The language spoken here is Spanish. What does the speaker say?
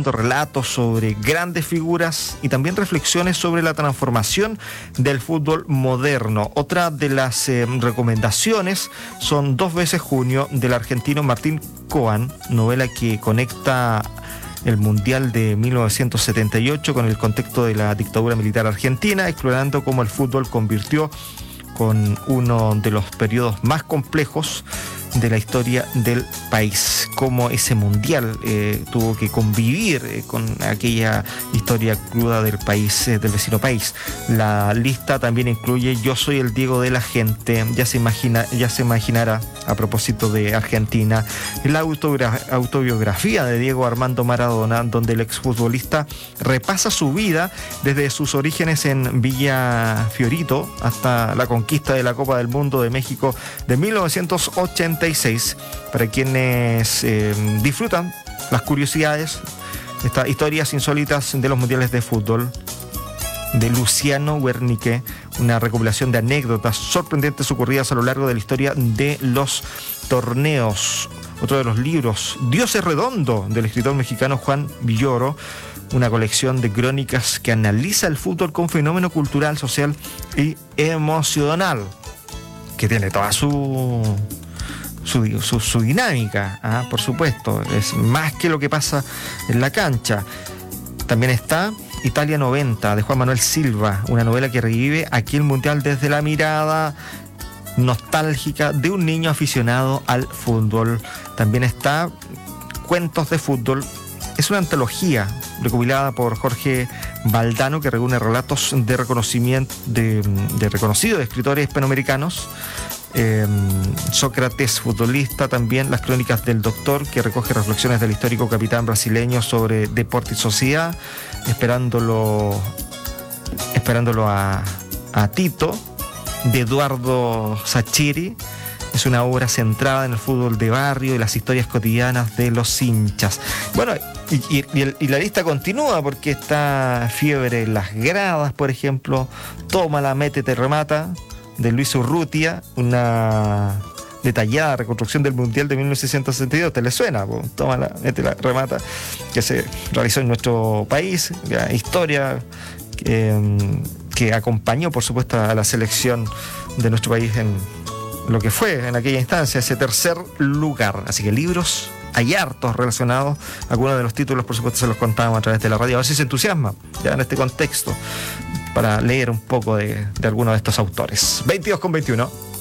recopilando relatos sobre grandes figuras y también reflexiones sobre la transformación del fútbol moderno. Otra de las recomendaciones son 2 veces junio del argentino Martín Coan, novela que conecta el Mundial de 1978 con el contexto de la dictadura militar argentina, explorando cómo el fútbol convirtió con uno de los periodos más complejos de la historia del país, cómo ese mundial tuvo que convivir con aquella historia cruda del país, del vecino país. La lista también incluye Yo soy el Diego de la gente, ya se imaginará, a propósito de Argentina, la autobiografía de Diego Armando Maradona, donde el exfutbolista repasa su vida desde sus orígenes en Villa Fiorito hasta la conquista de la Copa del Mundo de México de 1986. Para quienes disfrutan las curiosidades, estas historias insólitas de los mundiales de fútbol, de Luciano Wernicke, una recopilación de anécdotas sorprendentes ocurridas a lo largo de la historia de los torneos. Otro de los libros, Dios es redondo, del escritor mexicano Juan Villoro, una colección de crónicas que analiza el fútbol como fenómeno cultural, social y emocional, que tiene toda su dinámica, por supuesto, es más que lo que pasa en la cancha. También está Italia 90, de Juan Manuel Silva, una novela que revive aquel mundial desde la mirada nostálgica de un niño aficionado al fútbol. También está Cuentos de fútbol, es una antología recopilada por Jorge Valdano que reúne relatos de reconocimiento de reconocidos escritores hispanoamericanos. Sócrates futbolista, también Las crónicas del doctor, que recoge reflexiones del histórico capitán brasileño sobre deporte y sociedad, esperándolo a Tito, de Eduardo Sacheri. Es una obra centrada en el fútbol de barrio y las historias cotidianas de los hinchas. Bueno, y la lista continúa, porque está Fiebre en las gradas, por ejemplo, Tómala, métete, remata, de Luis Urrutia, una detallada reconstrucción del Mundial de 1962. ¿Te le suena? Tómala, métela, remata, que se realizó en nuestro país, la historia que acompañó, por supuesto, a la selección de nuestro país en lo que fue en aquella instancia, ese tercer lugar. Así que libros hay hartos relacionados. Algunos de los títulos, por supuesto, se los contábamos a través de la radio. A ver si se entusiasma ya en este contexto para leer un poco de algunos de estos autores. 22:21.